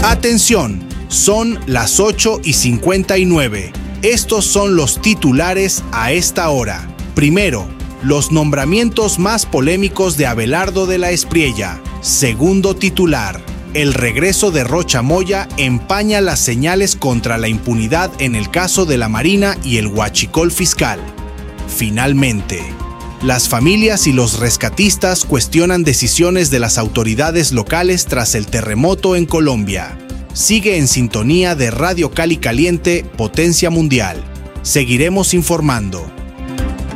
Atención, son las 8:59. Estos son los titulares a esta hora. Primero, los nombramientos más polémicos de Abelardo de la Espriella. Segundo titular, el regreso de Rocha Moya empaña las señales contra la impunidad en el caso de la Marina y el huachicol fiscal. Finalmente, las familias y los rescatistas cuestionan decisiones de las autoridades locales tras el terremoto en Colombia. Sigue en sintonía de Radio Cali Caliente, Potencia Mundial. Seguiremos informando.